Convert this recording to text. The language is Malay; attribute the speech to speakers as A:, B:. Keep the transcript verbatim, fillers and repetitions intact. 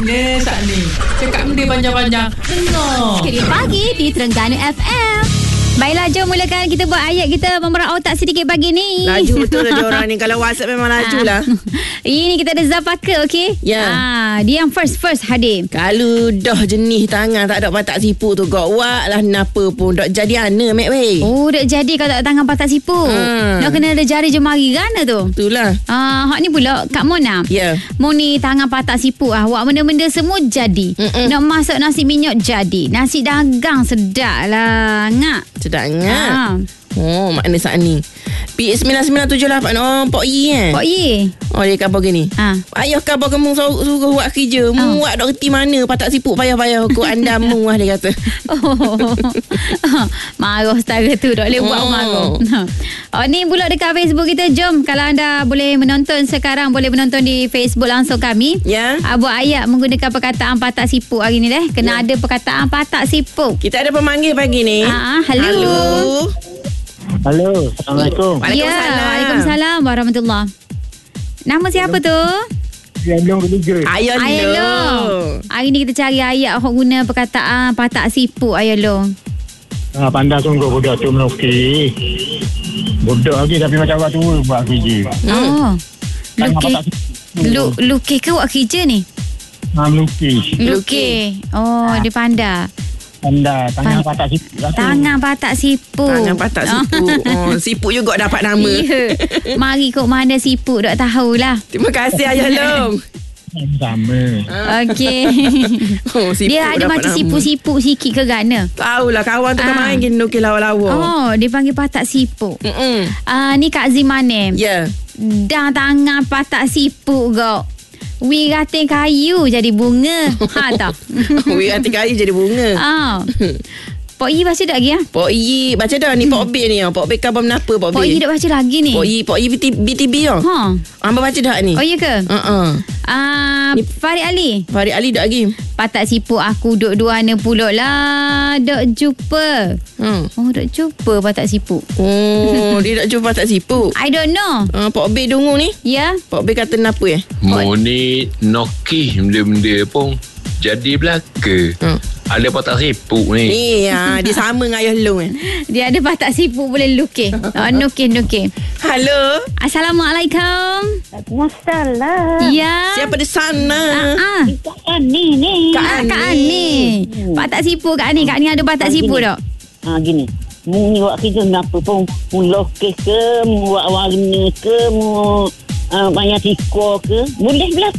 A: Ni Sat ni cakap benda panjang-panjang. Dengar
B: Ceria Pagi di Terengganu F M. Baiklah, jom mulakan kita buat ayat kita memerau otak sedikit pagi ni.
C: Laju betul lah diorang ni. Kalau WhatsApp memang laju lah.
B: Ini kita ada Zafaka, okey?
C: Ya.
B: Ah, dia yang first-first hadir.
C: Kalau dah jenis tangan tak ada patak sipu tu kau wak lah napa pun dak jadi ana mek weh.
B: Oh, dah jadi kalau tak ada tangan patah sipu.
C: Hmm.
B: Nak kena ada jari jemari gana tu.
C: Itulah.
B: Ah, hak ni pula Kak Mona.
C: Ya.
B: Mu ni tangan patah sipu ah. Awak benda-benda semua jadi.
C: Mm-mm.
B: Nak masak nasi minyak jadi. Nasi dagang sedap lah. Ngak.
C: Sedap ngak.
B: Ah.
C: Oh, makna saat ni. P sembilan sembilan tujuh lapan. Oh, Pok Yi eh.
B: Pok Yi.
C: Oh, dia khabar gini.
B: Ah.
C: Ayah khabar kamu suruh, suruh buat kerja.
B: Ah.
C: Mu buat dok reti mana patak siput payah-payah aku anda mu lah dia kata.
B: Oh. Marah setara tu. Tak boleh buat
C: Oh.
B: marah. Oh, ni pula dekat Facebook kita. Jom, kalau anda boleh menonton sekarang, boleh menonton di Facebook langsung kami.
C: Ya.
B: Ah, buat ayat menggunakan perkataan patak sipu hari ni deh. Kena
C: Ya.
B: ada perkataan patak sipu.
C: Kita ada pemanggil pagi ni.
B: Ah, hello.
C: Halo.
D: Halo, Assalamualaikum.
C: Waalaikumsalam.
B: Ya, Waalaikumsalam warahmatullahi. Nama siapa tu?
D: Yang ketiga.
C: Ayah
B: Ayah
C: lo.
B: Lo. Hari ni kita cari ayat orang guna perkataan patak sipu, Ayah Lo.
D: Ha, pandai sungguh budak tu melukis. Budak lagi tapi macam orang tua buat kerja.
B: Oh.
D: Tangan
B: Lukis.
D: patak sipu.
B: Lu, lukis ke buat kerja ni?
D: Ha, melukis.
B: Lukis. Oh, dia pandai.
D: Pandai. Tangan
B: Pan-
D: patak sipu. lah tu.
B: Tangan patak sipu.
C: Tangan patak sipu. Oh, sipu juga dapat nama.
B: Ya. Mari kok mana sipu, tak tahulah.
C: Terima kasih Ayah Long.
D: Sama.
B: Okey.
C: Oh, sipu
B: Dia ada
C: dapat
B: macam
C: nama.
B: sipu-sipu sikit ke gana?
C: Tahulah kawan tu kan
B: Ah.
C: main gini nukil lawa-lawa.
B: Oh, dia panggil patak sipu.
C: Mm-mm.
B: Ah, ni Kak Zimanem.
C: Ya.
B: Dah tangan patak sipu kau. Wi rating kayu jadi bunga. Ha tak?
C: Wih hati kayu jadi bunga.
B: Ah. Pok Yi baca tak lagi ah?
C: Pok Yi baca dah ni Pok B ni. Pok B khabar menapa Pok B?
B: Pok Yi dah baca lagi ni.
C: Pok Yi, Pok Yi B T B tau.
B: Ha.
C: Hamba baca dah ni.
B: Oh ya ke?
C: Uh-uh.
B: Ah,
C: Ni-
B: Farid Ali.
C: Farid Ali dak lagi.
B: Patak sipu aku duk duana pulak lah. Duk jumpa.
C: Hmm.
B: Oh, duk jumpa patak sipu.
C: Oh, dia nak jumpa tak sipu.
B: I don't know.
C: Uh, Pok B dengung ni.
B: Ya?
C: Pok B kata kenapa eh?
E: Mu ni nokih benda-benda pun jadi belaka.
C: Hmm.
E: Ada patah sipu ni.
C: Ni ya, dia sama dengan Ayah Long eh.
B: Dia ada patak sipu boleh lukis. Oh, nukis-nukis.
C: Halo.
B: Assalamualaikum.
F: Masalah.
B: Ya.
C: Siapa di sana?
B: Ah, ah.
F: Kak Ani ni.
B: Kak, Kak Ani. Patak sipu Kak Ani. Kak Ani ada patak
F: Ah,
B: sipu
F: gini.
B: tak?
F: Ha, gini. Mu ni buat kerja kenapa pun. Mu lokis ke, mu buat warna ke, mu uh, banyak tiko ke. Boleh belaka.